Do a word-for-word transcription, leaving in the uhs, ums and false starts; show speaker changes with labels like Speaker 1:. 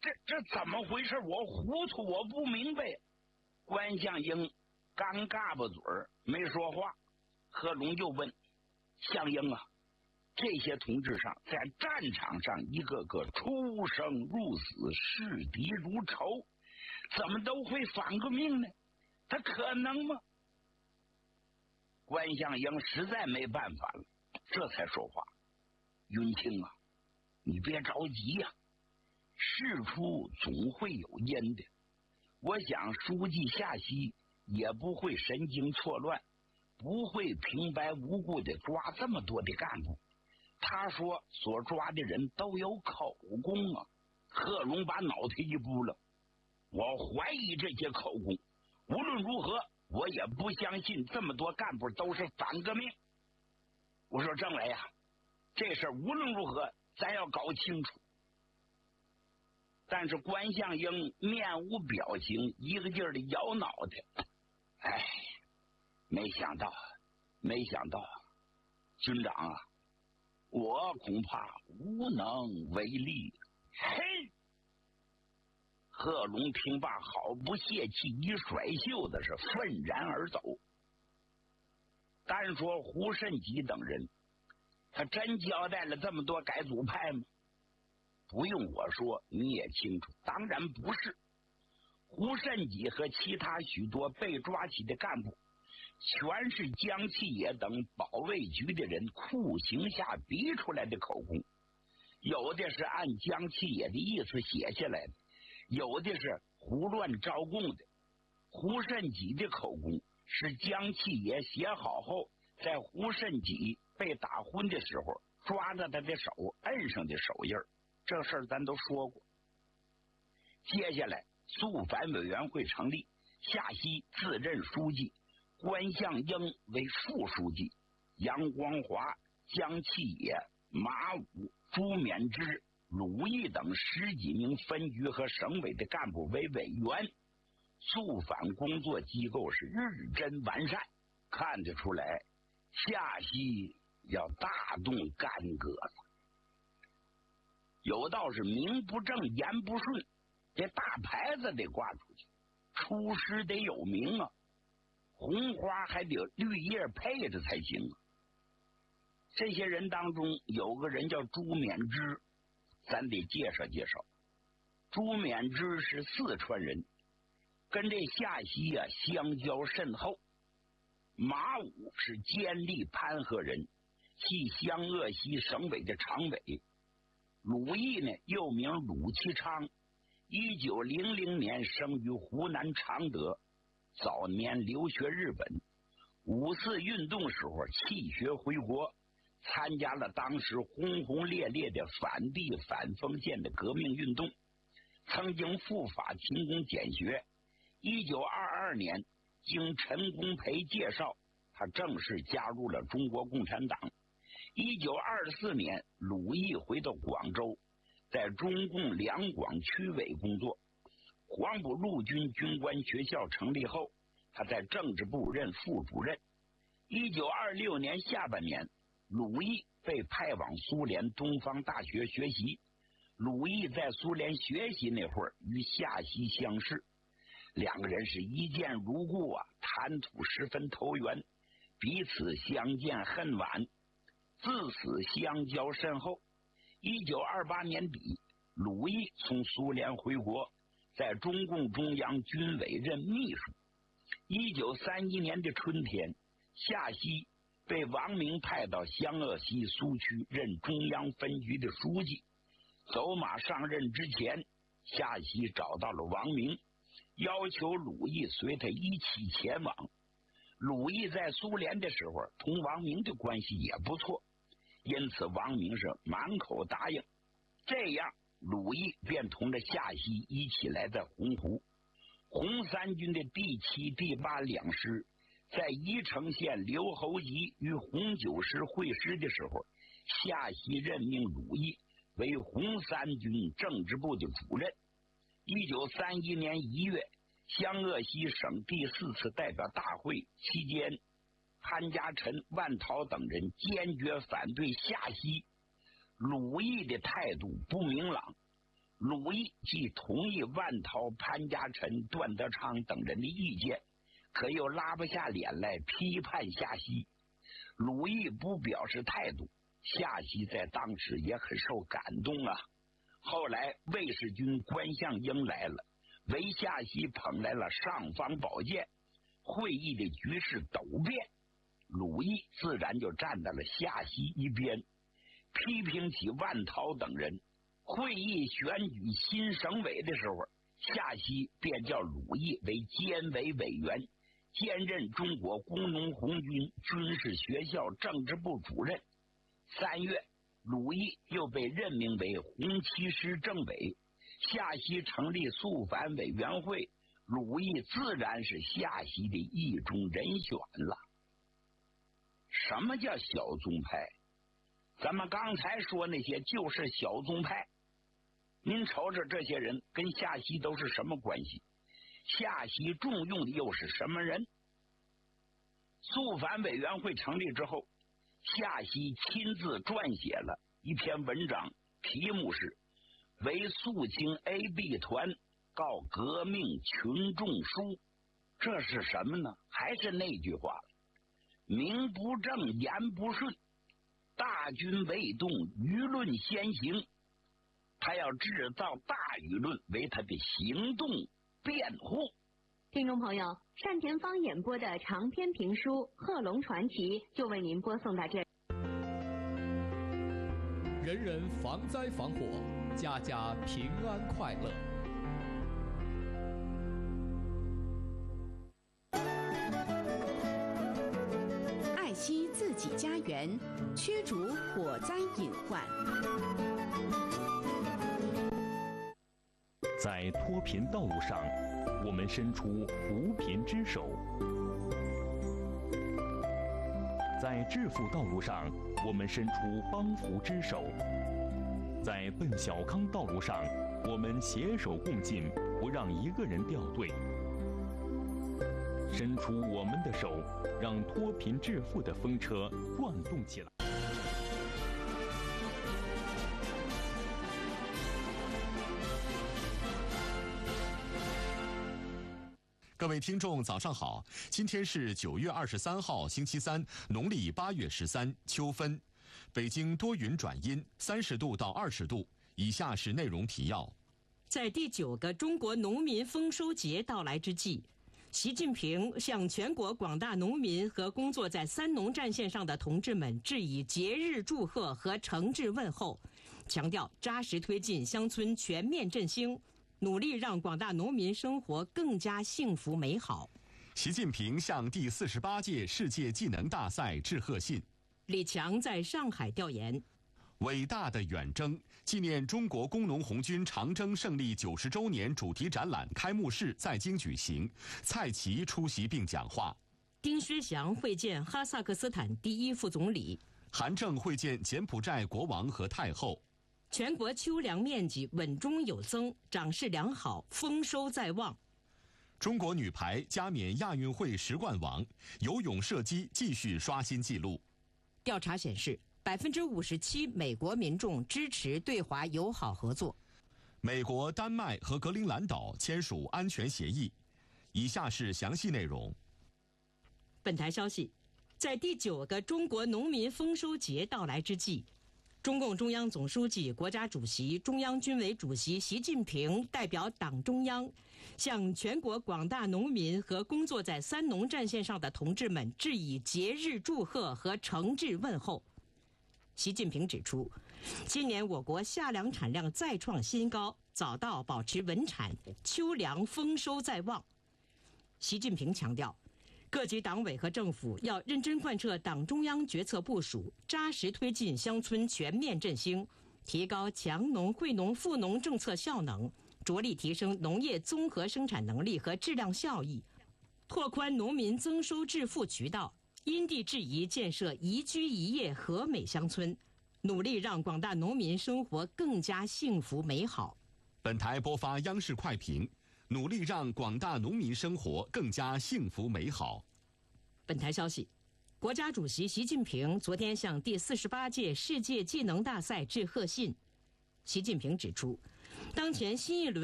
Speaker 1: 这这怎么回事？我糊涂，我不明白。关向英刚嘎巴嘴儿没说话，贺龙就问向英啊，这些同志上在战场上一个个出生入死，视敌如仇，怎么都会反个命呢？他可能吗？关向英实在没办法了，这才说话：云清啊，你别着急呀、啊，事出总会有因的。我想书记夏曦也不会神经错乱，不会平白无故的抓这么多的干部。他说所抓的人都有口供啊。贺龙把脑袋一扑棱，我怀疑这些口供，无论如何我也不相信这么多干部都是反革命。我说政委啊，这事无论如何咱要搞清楚。但是关向英面无表情，一个劲儿的摇脑袋。哎，没想到，没想到，军长啊，我恐怕无能为力。嘿！贺龙听罢，好不泄气，一甩袖子是愤然而走。单说胡慎吉等人，他真交代了这么多改组派吗？不用我说，你也清楚，当然不是。胡慎吉和其他许多被抓起的干部，全是江启野等保卫局的人酷刑下逼出来的口供，有的是按江启野的意思写下来的，有的是胡乱招供的。胡慎吉的口供是江启野写好后，在胡慎吉被打昏的时候抓着他的手摁上的手印儿，这事儿咱都说过。接下来肃反委员会成立，夏曦自任书记，关向英为副书记，杨光华、江启野、马武、朱勉之、鲁毅等十几名分局和省委的干部为委员。肃反工作机构是日臻完善，看得出来夏曦要大动干戈了。有道是名不正言不顺，这大牌子得挂出去，出师得有名啊，红花还得绿叶配着才行啊。这些人当中有个人叫朱勉之，咱得介绍介绍。朱勉之是四川人，跟这夏曦啊相交甚厚。马武是监利潘河人，系湘鄂西省委的常委。鲁毅呢，又名鲁其昌，一九零零年生于湖南常德，早年留学日本。五四运动时候弃学回国，参加了当时轰轰烈烈的反帝反封建的革命运动，曾经赴法勤工俭学。一九二二年，经陈公培介绍，他正式加入了中国共产党。一九二四年，鲁毅回到广州，在中共两广区委工作。黄埔陆军军官学校成立后，他在政治部任副主任。一九二六年下半年，鲁毅被派往苏联东方大学学习。鲁毅在苏联学习那会儿与夏曦相识，两个人是一见如故啊，谈吐十分投缘，彼此相见恨晚，自此相交甚厚。一九二八年底，鲁毅从苏联回国，在中共中央军委任秘书。一九三一年的春天，夏曦被王明派到湘鄂西苏区任中央分局的书记。走马上任之前，夏曦找到了王明，要求鲁毅随他一起前往。鲁毅在苏联的时候同王明的关系也不错，因此王明是满口答应。这样鲁毅便同着夏曦一起来在洪湖。红三军的第七、第八两师在宜城县刘侯集与红九师会师的时候，夏曦任命鲁毅为红三军政治部的主任。一九三一年一月，湘鄂西省第四次代表大会期间，潘家琛、万涛等人坚决反对夏曦。鲁毅的态度不明朗， 鲁毅既同意万涛、潘家琛、段德昌等人的意见，可又拉不下脸来批判夏曦。鲁毅不表示态度，夏曦在当时也很受感动啊。后来卫士军关向英来了，为夏曦捧来了尚方宝剑，会议的局势陡变，鲁毅自然就站在了夏曦一边，批评起万涛等人。会议选举新省委的时候，夏曦便叫鲁毅为监委委员，兼任中国工农红军军事学校政治部主任。三月，鲁毅又被任命为红七师政委，夏曦成立肃反委员会，鲁毅自然是夏曦的意中人选了。什么叫小宗派？咱们刚才说那些就是小宗派。您瞅瞅这些人跟夏曦都是什么关系？夏曦重用的又是什么人？肃反委员会成立之后，夏曦亲自撰写了一篇文章，题目是《为肃清 A B 团告革命群众书》。这是什么呢？还是那句话，名不正言不顺，大军未动，舆论先行。他要制造大舆论为他的行动辩护。
Speaker 2: 听众朋友，单田芳演播的长篇评书《贺龙传奇》就为您播送到这里。
Speaker 3: 人人防灾防火，家家平安快乐。
Speaker 4: 爱惜自己家园，驱逐火灾隐患。
Speaker 5: 在脱贫道路上，我们伸出扶贫之手；在致富道路上，我们伸出帮扶之手；在奔小康道路上，我们携手共进，不让一个人掉队。伸出我们的手，让脱贫致富的风车转动起来。
Speaker 6: 各位听众早上好，今天是九月二十三号星期三，农历八月十三，秋分。北京多云转阴，三十度到二十度。以下是内容提要。
Speaker 7: 在第九个中国农民丰收节到来之际，习近平向全国广大农民和工作在三农战线上的同志们致以节日祝贺和诚挚问候，强调扎实推进乡村全面振兴，努力让广大农民生活更加幸福美好。
Speaker 6: 习近平向第四十八届世界技能大赛致贺信。
Speaker 7: 李强在上海调研。
Speaker 6: 伟大的远征纪念中国工农红军长征胜利九十周年主题展览开幕式在京举行，蔡奇出席并讲话。
Speaker 7: 丁薛祥会见哈萨克斯坦第一副总理。
Speaker 6: 韩正会见柬埔寨国王和太后。
Speaker 7: 全国秋粮面积稳中有增，长势良好，丰收在望。
Speaker 6: 中国女排加冕亚运会十冠王，游泳射击继续刷新纪录。
Speaker 7: 调查显示，百分之五十七美国民众支持对华友好合作。
Speaker 6: 美国、丹麦和格陵兰岛签署安全协议。以下是详细内容。
Speaker 7: 本台消息，在第九个中国农民丰收节到来之际，中共中央总书记、国家主席、中央军委主席习近平代表党中央，向全国广大农民和工作在三农战线上的同志们致以节日祝贺和诚挚问候。习近平指出，今年我国夏粮产量再创新高，早稻保持稳产，秋粮丰收在望。习近平强调，各级党委和政府要认真贯彻党中央决策部署，扎实推进乡村全面振兴，提高强农、惠农、富农政策效能，着力提升农业综合生产能力和质量效益，拓宽农民增收致富渠道，因地制宜建设宜居宜业和美乡村，努力让广大农民生活更加幸福美好。
Speaker 6: 本台播发央视快评，努力让广大农民生活更加幸福美好。
Speaker 7: 本台消息，国家主席习近平昨天向第四十八届世界技能大赛致贺信。 习近平指出，当前新一轮